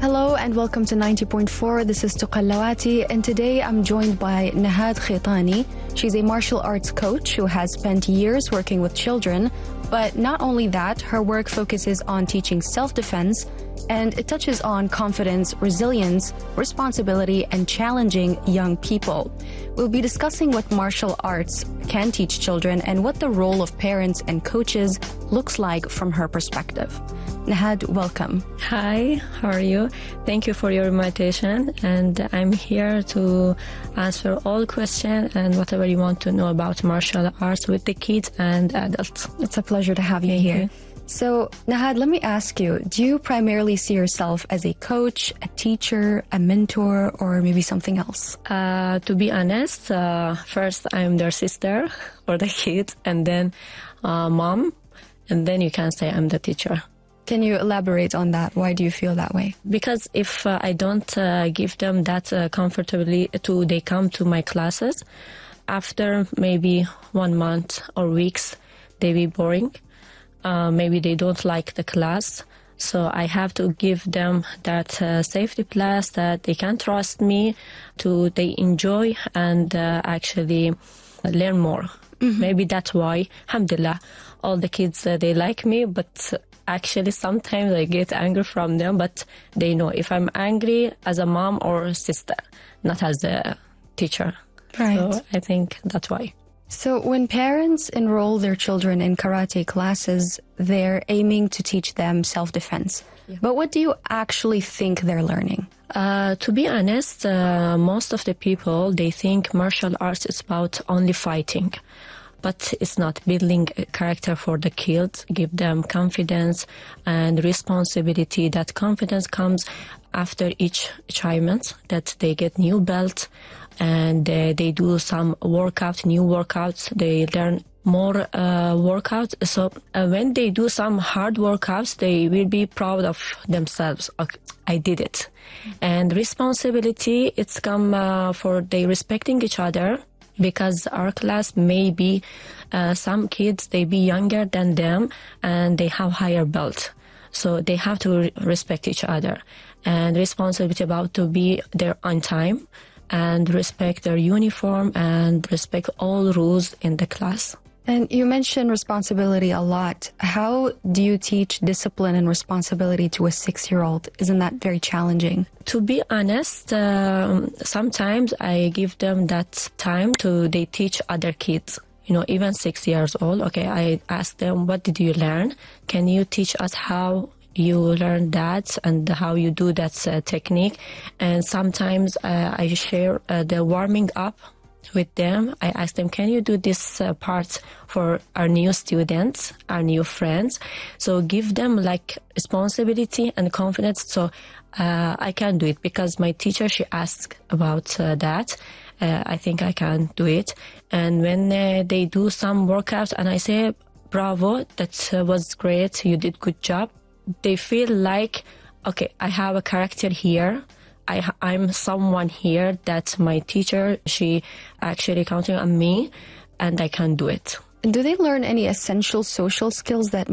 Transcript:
Hello and welcome to 90.4. This is Tuqallawati, and today I'm joined by Nahad Khitani. She's a martial arts coach who has spent years working with children. But not only that, her work focuses on teaching self-defense, and it touches on confidence, resilience, responsibility, and challenging young people. We'll be discussing what martial arts can teach children and what the role of parents and coaches looks like from her perspective. Nahad, welcome. Hi, how are you? Thank you for your invitation, and I'm here to answer all questions and whatever you want to know about martial arts with the kids and adults. It's a pleasure to have you here. So, Nahad, let me ask you, do you primarily see yourself as a coach, a teacher, a mentor, or maybe something else? To be honest, first I'm their sister for the kids, and then mom, and then you can say I'm the teacher. Can you elaborate on that? Why do you feel that way? Because if I don't give them that comfortably they come to my classes, after maybe 1 month or weeks, they be boring. Maybe they don't like the class. So I have to give them that safety class that they can trust me, they enjoy and actually learn more. Mm-hmm. Maybe that's why, alhamdulillah, all the kids, they like me, but actually sometimes I get angry from them, but they know if I'm angry as a mom or a sister, not as a teacher. Right. So I think that's why. So when parents enroll their children in karate classes, they're aiming to teach them self-defense. Yeah. But what do you actually think they're learning? To be honest, most of the people, they think martial arts is about only fighting. But it's not. Building a character for the kids, give them confidence and responsibility. That confidence comes after each achievement, that they get new belt and they do some new workouts. They learn more workouts. So when they do some hard workouts, they will be proud of themselves. Okay, I did it. And responsibility, it's come for they respecting each other. Because our class may be some kids, they be younger than them and they have higher belt. So they have to respect each other. And responsibility about to be there on time and respect their uniform and respect all rules in the class. And you mentioned responsibility a lot. How do you teach discipline and responsibility to a 6-year-old? Isn't that very challenging? To be honest, sometimes I give them that time they teach other kids. Even 6 years old. Okay, I ask them, what did you learn? Can you teach us how you learn that and how you do that technique? And sometimes I share the warming up with them. I ask them, can you do this part for our new students, our new friends? So give them like responsibility and confidence. So I can do it because my teacher, she asked about that. I think I can do it. And when they do some workouts and I say, bravo, that was great, you did good job. They feel like, okay, I have a character here. I'm someone here that my teacher, she actually counting on me and I can do it. Do they learn any essential social skills that